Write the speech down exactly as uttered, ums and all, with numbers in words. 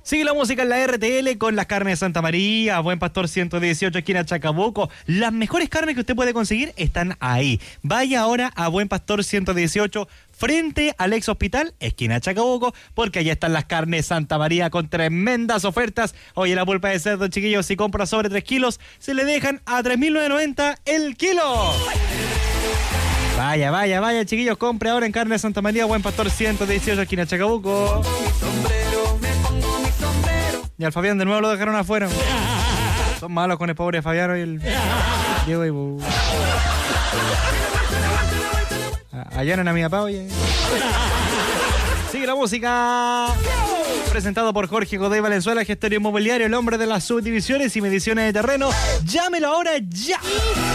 Sigue la música en la R T L con las carnes de Santa María, Buen Pastor ciento dieciocho, esquina Chacabuco. Las mejores carnes que usted puede conseguir están ahí. Vaya ahora a Buen Pastor ciento dieciocho, frente al ex hospital, esquina Chacabuco, porque allá están las carnes Santa María con tremendas ofertas. Oye, la pulpa de cerdo, chiquillos, si compra sobre tres kilos, se le dejan a tres mil novecientos noventa el kilo. Vaya, vaya, vaya, chiquillos, compre ahora en carne Santa María, Buen Pastor ciento dieciocho, esquina Chacabuco. Y al Fabián de nuevo lo dejaron afuera. Son malos con el pobre Fabián y el Diego y bu. Allanan a mi papá, oye. Sigue la música. Presentado por Jorge Godoy Valenzuela, gestor inmobiliario, el hombre de las subdivisiones y mediciones de terreno. Llámelo ahora ya.